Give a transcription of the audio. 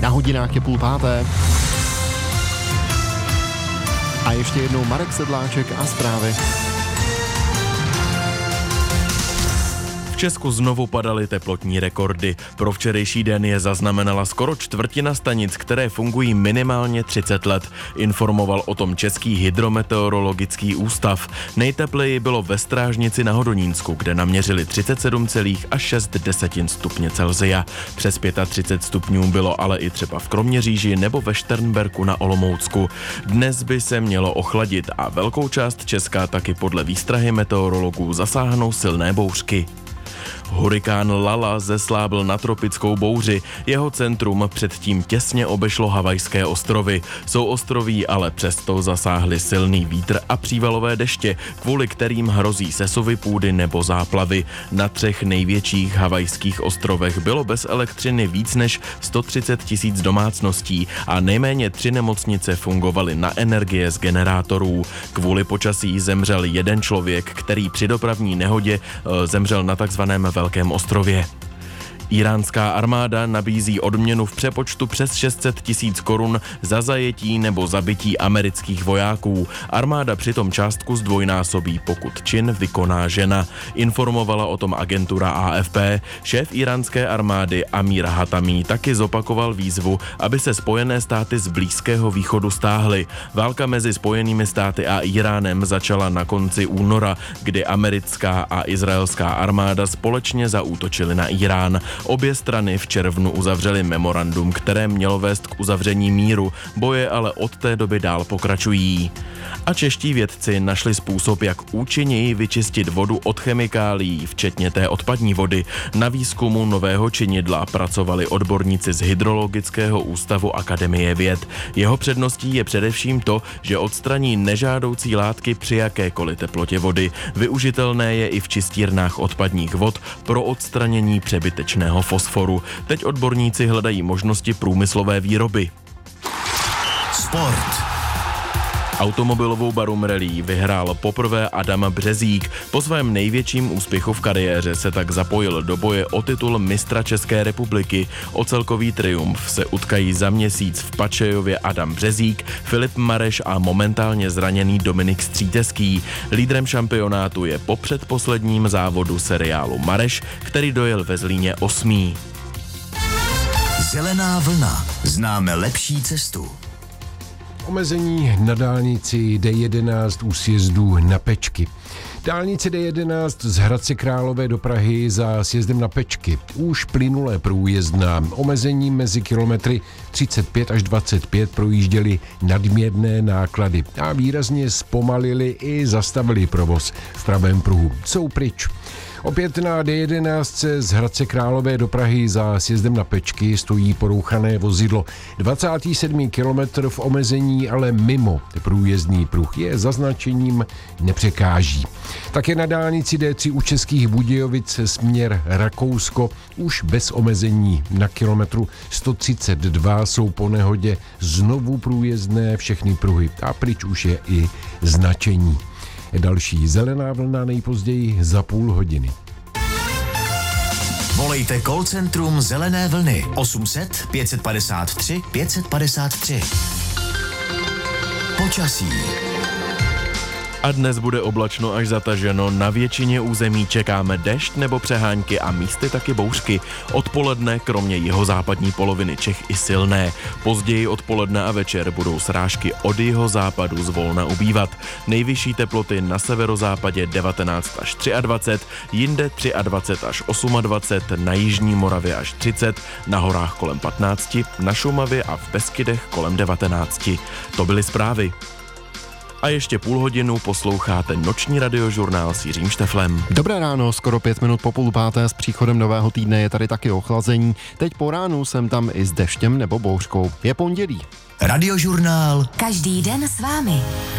Na hodinách je 4:30. A ještě jednou Marek Sedláček a zprávy. V Česku znovu padaly teplotní rekordy. Pro včerejší den je zaznamenala skoro čtvrtina stanic, které fungují minimálně 30 let. Informoval o tom Český hydrometeorologický ústav. Nejtepleji bylo ve Strážnici na Hodonínsku, kde naměřili 37,6 stupně Celsia. Přes 35 stupňů bylo ale i třeba v Kroměříži nebo ve Šternberku na Olomoucku. Dnes by se mělo ochladit a velkou část Česka taky podle výstrahy meteorologů zasáhnou silné bouřky. Hurikán Lala zeslábl na tropickou bouři. Jeho centrum předtím těsně obešlo Havajské ostrovy. Souostroví ale přesto zasáhly silný vítr a přívalové deště, kvůli kterým hrozí sesuvy půdy nebo záplavy. Na 3 největších havajských ostrovech bylo bez elektřiny víc než 130 000 domácností a nejméně 3 nemocnice fungovaly na energie z generátorů. Kvůli počasí zemřel jeden člověk, který při dopravní nehodě zemřel na takzvaném Velkém ostrově. Iránská armáda nabízí odměnu v přepočtu přes 600 000 korun za zajetí nebo zabití amerických vojáků. Armáda přitom částku zdvojnásobí, pokud čin vykoná žena. Informovala o tom agentura AFP. Šéf iránské armády Amir Hatami taky zopakoval výzvu, aby se Spojené státy z Blízkého východu stáhly. Válka mezi Spojenými státy a Iránem začala na konci února, kdy americká a izraelská armáda společně zaútočily na Irán. Obě strany v červnu uzavřely memorandum, které mělo vést k uzavření míru, boje ale od té doby dál pokračují. A čeští vědci našli způsob, jak účinněji vyčistit vodu od chemikálií, včetně té odpadní vody. Na výzkumu nového činidla pracovali odborníci z Hydrologického ústavu Akademie věd. Jeho předností je především to, že odstraní nežádoucí látky při jakékoliv teplotě vody. Využitelné je i v čistírnách odpadních vod pro odstranění přebytečného fosforu. Teď odborníci hledají možnosti průmyslové výroby. Sport. Automobilovou Barum Rallye vyhrál poprvé Adam Březík. Po svém největším úspěchu v kariéře se tak zapojil do boje o titul mistra České republiky. O celkový triumf se utkají za měsíc v Pačejově Adam Březík, Filip Mareš a momentálně zraněný Dominik Stříteský. Lídrem šampionátu je po předposledním závodu seriálu Mareš, který dojel ve Zlíně 8. Zelená vlna. Známe lepší cestu. Omezení na dálnici D11 u sjezdu na Pečky. Dálnice D11 z Hradce Králové do Prahy za sjezdem na Pečky. Už plynule průjezdná. Omezení mezi kilometry 35 až 25 projížděly nadměrné náklady a výrazně zpomalili i zastavili provoz v pravém pruhu. Jsou pryč. Opět na D11 z Hradce Králové do Prahy za sjezdem na Pečky stojí porouchané vozidlo. 27. kilometr v omezení, ale mimo průjezdný pruh je zaznačením nepřekáží. Také na dálnici D3 u Českých Budějovic směr Rakousko už bez omezení. Na kilometru 132 jsou po nehodě znovu průjezdné všechny pruhy a pryč už je i značení. Další zelená vlna nejpozději za půl hodiny. Volejte call centrum Zelené vlny 800 553 553. Počasí. A dnes bude oblačno až zataženo, na většině území čekáme déšť nebo přehánky a místy taky bouřky. Odpoledne kromě jihozápadní poloviny Čech i silné. Později odpoledne a večer budou srážky od jihozápadu zvolna ubývat. Nejvyšší teploty na severozápadě 19 až 23, jinde 23 až 28, na jižní Moravě až 30, na horách kolem 15, na Šumavě a v Beskydech kolem 19. To byly zprávy. A ještě půl hodinu posloucháte noční radiožurnál s Jiřím Šteflem. Dobré ráno, skoro 5 minut po 4:30 s příchodem nového týdne je tady taky ochlazení. Teď po ránu jsem tam i s deštěm nebo bouřkou. Je pondělí. Radiožurnál. Každý den s vámi.